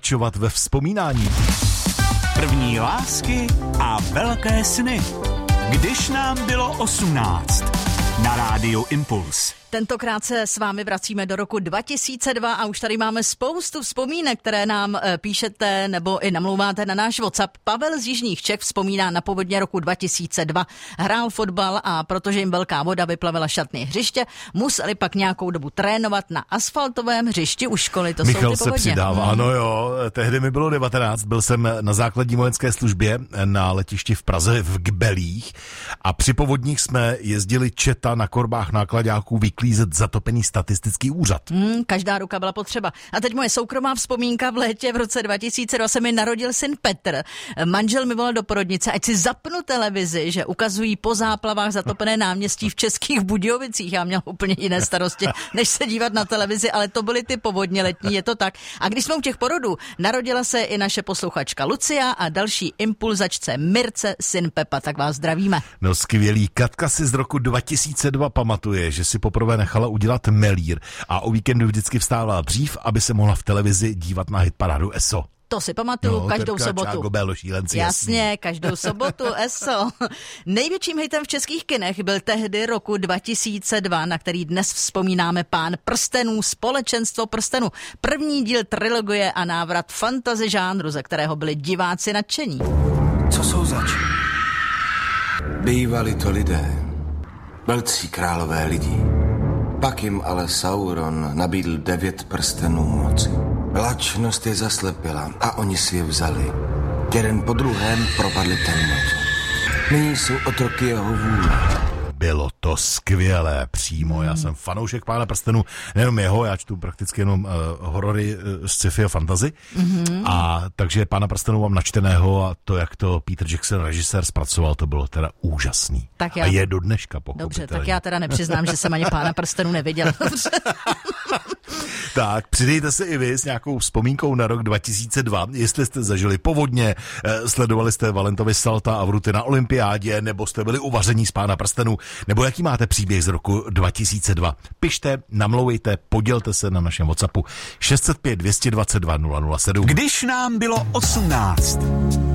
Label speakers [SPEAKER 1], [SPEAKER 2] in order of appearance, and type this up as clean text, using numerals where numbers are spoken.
[SPEAKER 1] pokračovat ve vzpomínání.
[SPEAKER 2] První lásky a velké sny. Když nám bylo 18. Na rádiu Impuls.
[SPEAKER 3] Tentokrát se s vámi vracíme do roku 2002 a už tady máme spoustu vzpomínek, které nám píšete nebo i namlouváte na náš WhatsApp. Pavel z Jižních Čech vzpomíná na povodně roku 2002. Hrál fotbal a protože jim velká voda vyplavila šatny hřiště, museli pak nějakou dobu trénovat na asfaltovém hřišti u školy. To
[SPEAKER 1] Michal
[SPEAKER 3] jsou ty
[SPEAKER 1] se
[SPEAKER 3] povodně.
[SPEAKER 1] přidává, ano jo, tehdy mi bylo 19, byl jsem na základní vojenské službě na letišti v Praze v Gbelích a při povodních jsme jezdili četa na korbách náklaďáků vyklízet zatopený statistický úřad.
[SPEAKER 3] Každá ruka byla potřeba. A teď moje soukromá vzpomínka. V létě v roce 2002 se mi narodil syn Petr. Manžel mi volal do porodnice, ať si zapnu televizi, že ukazují po záplavách zatopené náměstí v Českých Budějovicích. Já měl úplně jiné starosti, než se dívat na televizi, ale to byly ty povodně letní, je to tak. A když jsme u těch porodů, narodila se i naše posluchačka Lucia a další impulzačce Mirce, syn Pepa, tak vás zdravíme.
[SPEAKER 1] No skvělý. Katka si z roku 2002 pamatuje, že si poprvé nechala udělat melír a o víkendu vždycky vstávala dřív, aby se mohla v televizi dívat na hitparádu ESO.
[SPEAKER 3] To si pamatuju, každou
[SPEAKER 1] Terka,
[SPEAKER 3] sobotu.
[SPEAKER 1] Čágo, Bélo, šílenci,
[SPEAKER 3] Jasně, každou sobotu, ESO. Největším hitem v českých kinech byl tehdy roku 2002, na který dnes vzpomínáme Pán prstenů, Společenstvo prstenů. První díl trilogie a návrat fantasy žánru, ze kterého byli diváci nadšení.
[SPEAKER 4] Co jsou zač? Bývali to lidé, velcí králové lidí. Pak jim ale Sauron nabídl 9 prstenů moci. Lačnost je zaslepila a oni si je vzali. Jeden po druhém propadli temnotě. Nyní jsou otroky jeho vůle.
[SPEAKER 1] Bylo to skvělé přímo. Já jsem fanoušek Pána prstenů, nejenom jeho, já čtu prakticky jenom horory z sci-fi a fantasy. A takže Pána prstenů mám načteného a to, jak to Peter Jackson, režisér, zpracoval, to bylo teda úžasný.
[SPEAKER 3] Tak já...
[SPEAKER 1] A je do dneška pochopitelně.
[SPEAKER 3] Dobře, tak já teda nepřiznám, že jsem ani Pána prstenů neviděl.
[SPEAKER 1] Tak, přidejte se i vy s nějakou vzpomínkou na rok 2002, jestli jste zažili povodně, sledovali jste Valentovi Salta a Vruty na olympiádě, nebo jste byli uvaření z Pána prstenů, nebo jaký máte příběh z roku 2002. Pište, namlouvejte, podělte se na našem WhatsAppu 605 222 007.
[SPEAKER 2] Když nám bylo 18.